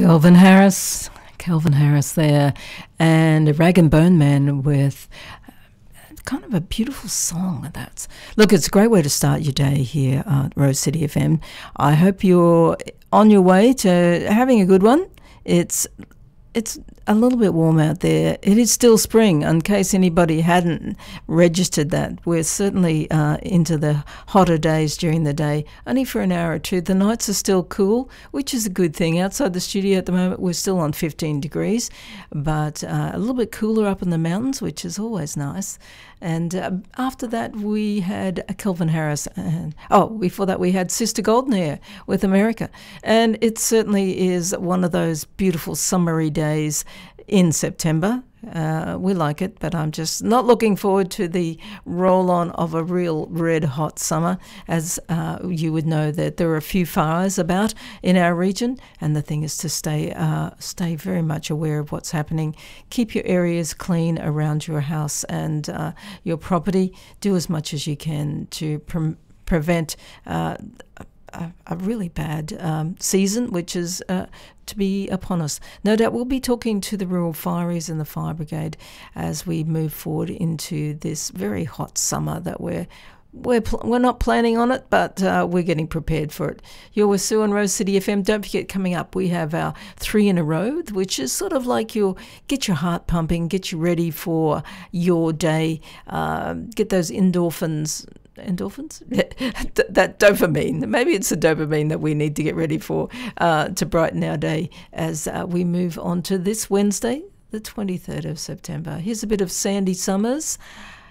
Kelvin Harris there, and a Rag and Bone Man with kind of a beautiful song. Look, it's a great way to start your day here at Rose City FM. I hope you're on your way to having a good one. It's a little bit warm out there. It is still spring, in case anybody hadn't registered that. We're certainly into the hotter days during the day, only for an hour or two. The nights are still cool, which is a good thing. Outside the studio at the moment, we're still on 15 degrees, but a little bit cooler up in the mountains, which is always nice. And after that, we had Kelvin Harris. And before that, we had Sister Goldenhair with America. And it certainly is one of those beautiful summery days in September. We like it, but I'm just not looking forward to the roll-on of a real red-hot summer. As you would know, that there are a few fires about in our region, and the thing is to stay very much aware of what's happening. Keep your areas clean around your house and your property. Do as much as you can to prevent a really bad season, which is to be upon us. No doubt we'll be talking to the rural fireys and the fire brigade as we move forward into this very hot summer that we're not planning on it, but we're getting prepared for it. You're with Sue and Rose City FM. Don't forget, coming up, we have our 3 in a row, which is sort of like get your heart pumping, get you ready for your day, get those endorphins, that dopamine. Maybe it's the dopamine that we need to get ready for to brighten our day as we move on to this Wednesday, the 23rd of September. Here's a bit of Sandy Summers